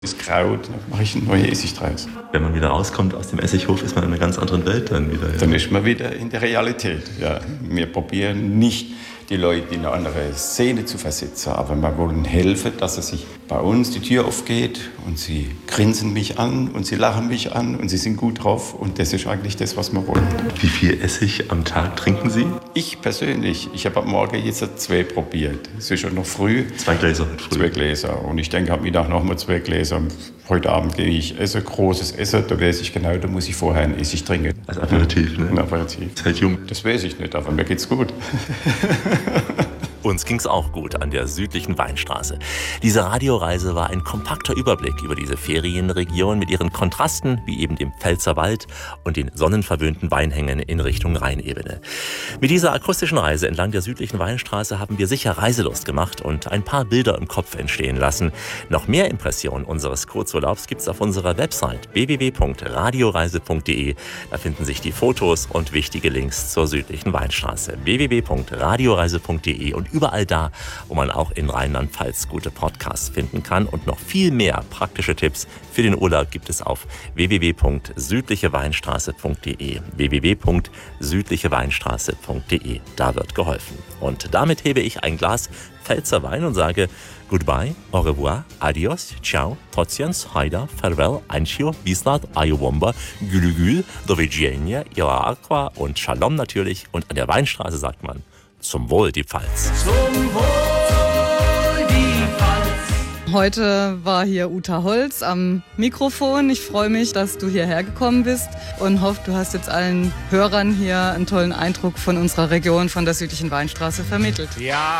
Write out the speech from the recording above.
Das Kraut, dann mache ich einen neuen Essig draus. Wenn man wieder rauskommt aus dem Essighof, ist man in einer ganz anderen Welt dann wieder. Ja. Dann ist man wieder in der Realität. Ja. Wir probieren nicht, die Leute in eine andere Szene zu versetzen, aber wir wollen helfen, dass es sich bei uns die Tür aufgeht und sie grinsen mich an und sie lachen mich an und sie sind gut drauf und das ist eigentlich das, was wir wollen. Wie viel Essig am Tag trinken Sie? Ich persönlich, ich habe am Morgen jetzt 2 probiert. Es ist schon noch früh. 2 Gläser heute früh. 2 Gläser und ich denke, am Mittag nochmal 2 Gläser. Heute Abend gehe ich essen, großes Essen, da weiß ich genau, da muss ich vorher einen Essig trinken. Als Aperitif, ne? Ein Aperitif. Ist halt jung. Das weiß ich nicht, aber mir geht's gut. Uns ging's auch gut an der südlichen Weinstraße. Diese Radioreise war ein kompakter Überblick über diese Ferienregion mit ihren Kontrasten, wie eben dem Pfälzerwald und den sonnenverwöhnten Weinhängen in Richtung Rheinebene. Mit dieser akustischen Reise entlang der südlichen Weinstraße haben wir sicher Reiselust gemacht und ein paar Bilder im Kopf entstehen lassen. Noch mehr Impressionen unseres Kurzurlaubs gibt's auf unserer Website www.radioreise.de. Da finden sich die Fotos und wichtige Links zur südlichen Weinstraße. www.radioreise.de und überall da, wo man auch in Rheinland-Pfalz gute Podcasts finden kann. Und noch viel mehr praktische Tipps für den Urlaub gibt es auf www.südlicheweinstraße.de. www.südlicheweinstraße.de. Da wird geholfen. Und damit hebe ich ein Glas Pfälzer Wein und sage Goodbye, au revoir, adios, ciao, totsiens, haida, farewell, ancio, bisnat, ayowomba, gülügül, do widzenia, ila aqua und Shalom natürlich. Und an der Weinstraße sagt man zum Wohl die Pfalz. Zum Wohl die Pfalz. Heute war hier Uta Holz am Mikrofon. Ich freue mich, dass du hierher gekommen bist und hoffe, du hast jetzt allen Hörern hier einen tollen Eindruck von unserer Region, von der südlichen Weinstraße vermittelt. Ja.